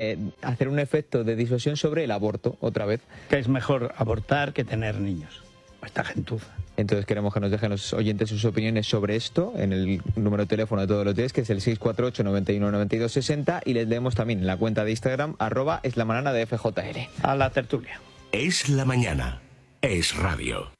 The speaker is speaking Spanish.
hacer un efecto de disuasión sobre el aborto, otra vez. Que es mejor abortar que tener niños. Esta gentuza. Entonces queremos que nos dejen los oyentes sus opiniones sobre esto en el número de teléfono de todos los días, que es el 648 91 92 60, y les leemos también en la cuenta de Instagram @eslamanana de FJL. A la tertulia. Es la mañana. Es radio.